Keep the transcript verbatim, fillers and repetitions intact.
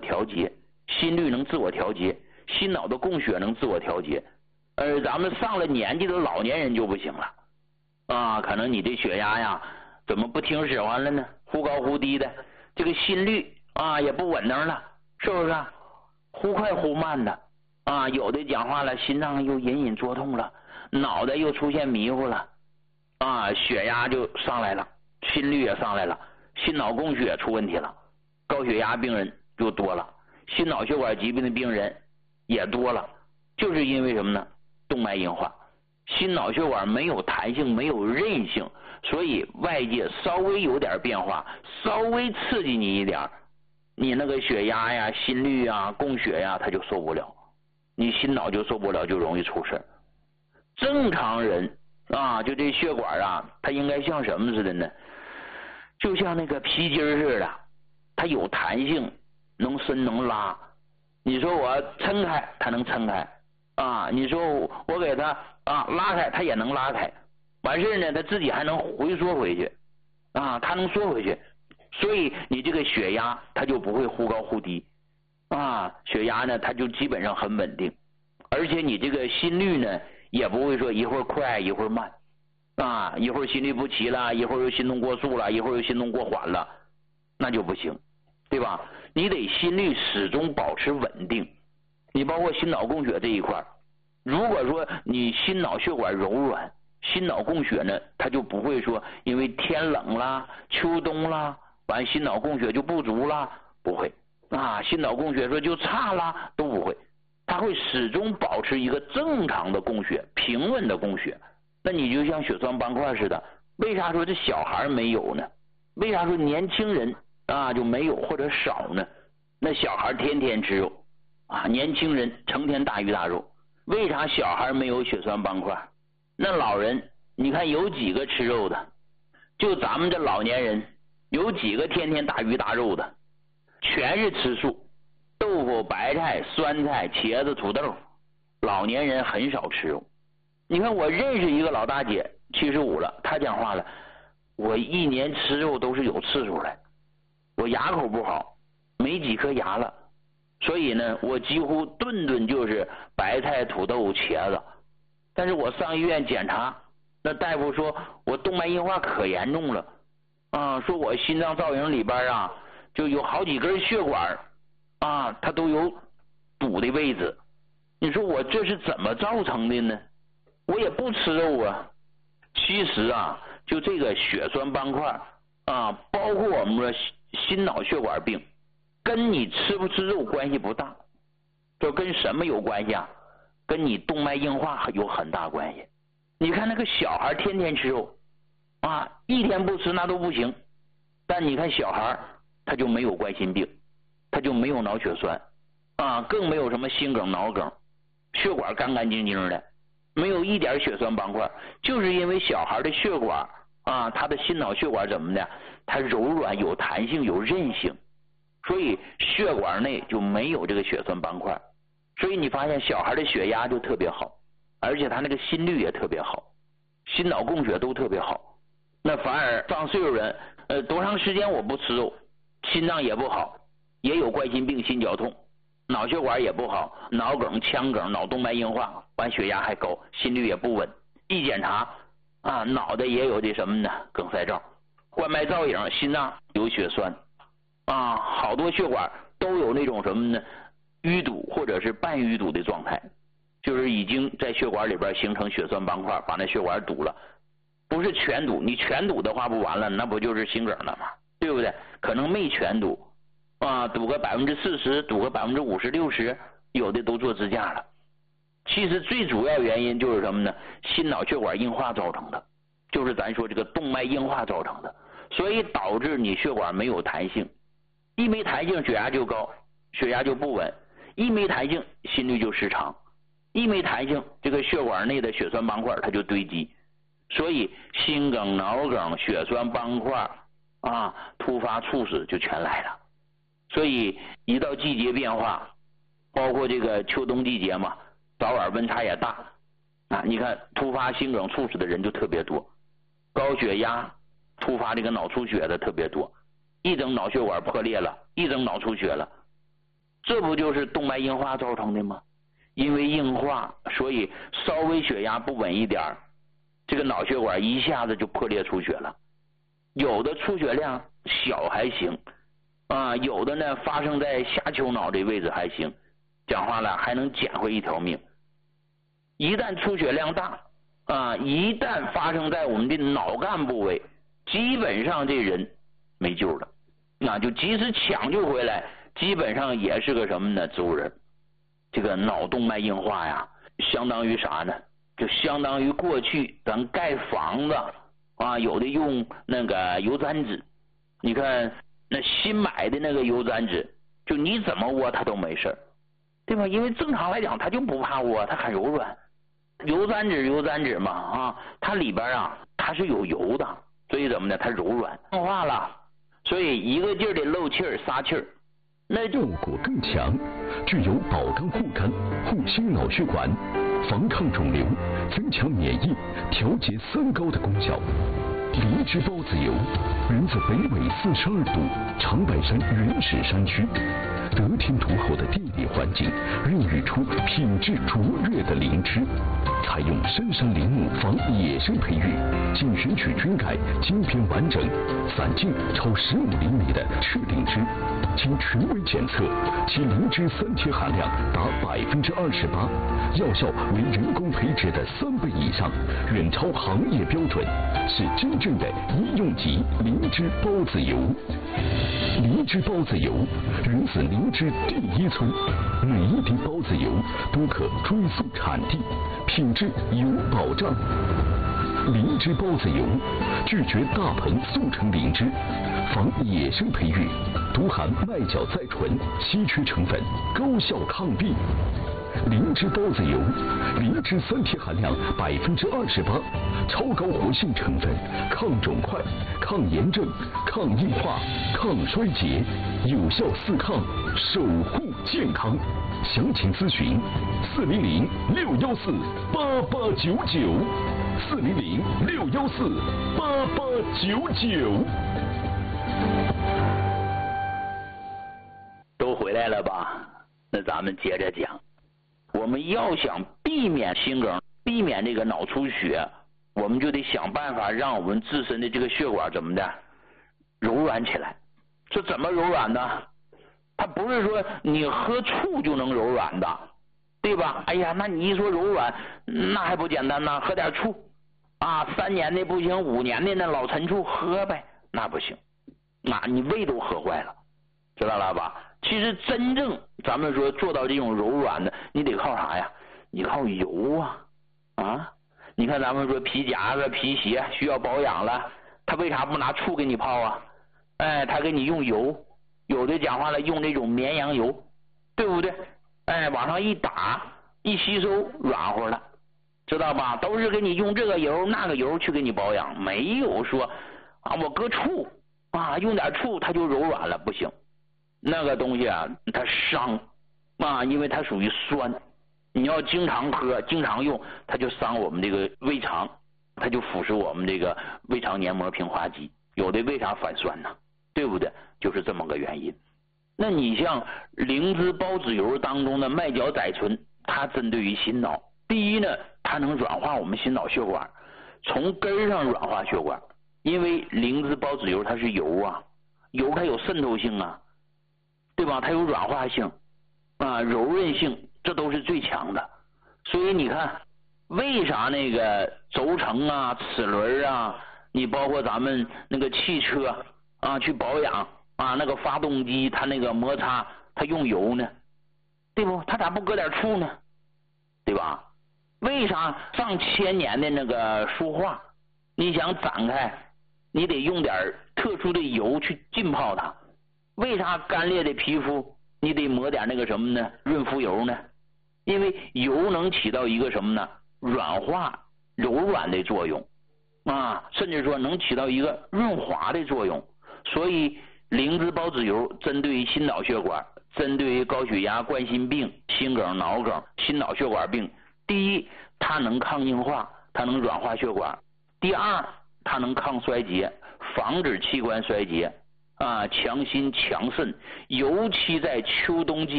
调节，心率能自我调节，心脑的供血能自我调节。而咱们上了年纪的老年人就不行了啊，可能你这血压呀怎么不听使唤了呢？忽高忽低的，这个心率啊也不稳当了，是不是啊？忽快忽慢的啊，有的讲话了，心脏又隐隐作痛了，脑袋又出现迷糊了啊，血压就上来了，心率也上来了，心脑供血出问题了，高血压病人就多了，心脑血管疾病的病人也多了，就是因为什么呢？动脉硬化，心脑血管没有弹性，没有韧性，所以外界稍微有点变化，稍微刺激你一点，你那个血压呀、心率呀、供血呀，它就受不了，你心脑就受不了，就容易出事。正常人啊，就这血管啊，它应该像什么似的呢？就像那个皮筋似的，它有弹性，能伸能拉。你说我抻开，它能抻开啊；你说我给它啊拉开，它也能拉开。完事呢，它自己还能回缩回去啊，它能缩回去。所以你这个血压它就不会忽高忽低啊，血压呢它就基本上很稳定，而且你这个心率呢也不会说一会儿快一会儿慢啊，一会儿心律不齐了，一会儿又心动过速了，一会儿又心动过缓了，那就不行，对吧？你得心率始终保持稳定。你包括心脑供血这一块，如果说你心脑血管柔软，心脑供血呢它就不会说因为天冷啦、秋冬啦，完心脑供血就不足啦，不会啊，心脑供血说就差啦，都不会，它会始终保持一个正常的供血，平稳的供血。那你就像血栓斑块似的，为啥说这小孩没有呢？为啥说年轻人啊就没有或者少呢？那小孩天天吃肉啊，年轻人成天大鱼大肉，为啥小孩没有血栓斑块？那老人你看有几个吃肉的？就咱们这老年人有几个天天大鱼大肉的？全是吃素，豆腐、白菜、酸菜、茄子、土豆，老年人很少吃肉。你看我认识一个老大姐，七十五了，她讲话了，我一年吃肉都是有次数的，我牙口不好，没几颗牙了，所以呢我几乎顿顿就是白菜、土豆、茄子。但是我上医院检查，那大夫说我动脉硬化可严重了啊，说我心脏造影里边啊就有好几根血管啊，它都有堵的位置。你说我这是怎么造成的呢？我也不吃肉啊。其实啊，就这个血栓斑块啊，包括我们说心脑血管病，跟你吃不吃肉关系不大，就跟什么有关系啊？跟你动脉硬化有很大关系。你看那个小孩天天吃肉啊，一天不吃那都不行，但你看小孩他就没有冠心病，他就没有脑血栓啊，更没有什么心梗脑梗，血管干干净净的，没有一点血栓斑块，就是因为小孩的血管啊，他的心脑血管怎么的，它柔软有弹性有韧性，所以血管内就没有这个血栓斑块。所以你发现小孩的血压就特别好，而且他那个心率也特别好，心脑供血都特别好。那反而上岁数人呃，多长时间我不吃肉，心脏也不好，也有冠心病心绞痛，脑血管也不好，脑梗腔梗脑动脉硬化，完血压还高，心率也不稳，一检查啊，脑袋也有这什么呢？梗塞兆，冠脉造影，心脏有血栓啊，好多血管都有那种什么呢？淤堵或者是半淤堵的状态，就是已经在血管里边形成血栓斑块，把那血管堵了。不是全堵，你全堵的话不完了，那不就是心梗了吗？对不对？可能没全堵啊，堵个百分之四十，堵个百分之五十六十，有的都做支架了。其实最主要原因就是什么呢？心脑血管硬化造成的，就是咱说这个动脉硬化造成的，所以导致你血管没有弹性，一没弹性血压就高，血压就不稳，一没弹性心率就失常，一没弹性这个血管内的血栓斑块它就堆积，所以心梗脑梗血栓斑块啊突发猝死就全来了。所以一到季节变化，包括这个秋冬季节嘛，早晚温差也大啊，你看突发心梗猝死的人就特别多，高血压突发这个脑出血的特别多，一整脑血管破裂了，一整脑出血了这不就是动脉硬化造成的吗？因为硬化，所以稍微血压不稳一点，这个脑血管一下子就破裂出血了。有的出血量小还行啊，有的呢发生在下丘脑这位置还行，讲话了还能捡回一条命。一旦出血量大啊，一旦发生在我们的脑干部位，基本上这人没救了。那就即使抢救回来，基本上也是个什么呢？植物人。这个脑动脉硬化呀，相当于啥呢？就相当于过去咱盖房子啊，有的用那个油毡纸，你看那新买的那个油毡纸，就你怎么窝它都没事，对吧？因为正常来讲它就不怕窝，它很柔软。油毡纸油毡纸嘛啊，它里边啊它是有油的，所以怎么呢？它柔软硬化了，所以一个劲儿的漏气儿撒气儿。那效果更强，具有保肝护肝、护心脑血管、防抗肿瘤、增强免疫、调节三高的功效。灵芝孢子油源自北纬四十二度长白山原始山区，得天独厚的地理环境孕育出品质卓越的灵芝。采用深山林木防野生培育，仅选取菌盖茎片完整、散径超十五厘米的赤灵芝，经权威检测，其灵芝三铁含量达百分之二十八，药效为人工培植的三倍以上，远超行业标准，是真正的医用级灵芝孢子油。灵芝孢子油源自灵芝第一村，每一滴孢子油都可追溯产地，品质有保障。灵芝孢子油拒绝大棚速成灵芝，防野生培育，独含麦角甾醇稀缺成分，高效抗病。灵芝孢子油，灵芝三铁含量百分之二十八，超高活性成分，抗肿块、抗炎症、抗硬化、抗衰竭，有效四抗，守护健康。详情咨询四零零六幺四八八九九，四零零六幺四八八九九。 都回来了吧？那咱们接着讲。我们要想避免心梗，避免这个脑出血，我们就得想办法让我们自身的这个血管怎么的柔软起来。这怎么柔软呢？它不是说你喝醋就能柔软的，对吧？哎呀，那你一说柔软，那还不简单呢？喝点醋啊，三年的不行，五年的那老陈醋喝呗，那不行，那你胃都喝坏了，知道了吧？其实真正咱们说做到这种柔软的，你得靠啥呀？你靠油啊啊！你看咱们说皮夹子、皮鞋需要保养了，他为啥不拿醋给你泡啊？哎，他给你用油，有的讲话了用那种绵羊油，对不对？哎，往上一打，一吸收软和了，知道吧？都是给你用这个油那个油去给你保养，没有说啊我搁醋啊用点醋它就柔软了，不行。那个东西啊，它伤啊，因为它属于酸，你要经常喝、经常用，它就伤我们这个胃肠，它就腐蚀我们这个胃肠黏膜平滑肌。有的为啥反酸呢？对不对？就是这么个原因。那你像灵芝孢子油当中的麦角甾醇，它针对于心脑。第一呢，它能软化我们心脑血管，从根上软化血管，因为灵芝孢子油它是油啊，油它有渗透性啊。对吧？它有软化性啊，柔韧性，这都是最强的。所以你看，为啥那个轴承啊、齿轮啊，你包括咱们那个汽车啊去保养啊，那个发动机它那个摩擦，它用油呢？对不？它咋不搁点醋呢？对吧？为啥上千年的那个书画，你想展开，你得用点特殊的油去浸泡它？为啥干裂的皮肤你得抹点那个什么呢？润肤油呢？因为油能起到一个什么呢？软化、柔软的作用啊，甚至说能起到一个润滑的作用。所以灵芝孢子油针对于心脑血管，针对于高血压、冠心病、心梗、脑梗、心脑血管病，第一，它能抗硬化，它能软化血管；第二，它能抗衰竭，防止器官衰竭。啊，强心强肾，尤其在秋冬季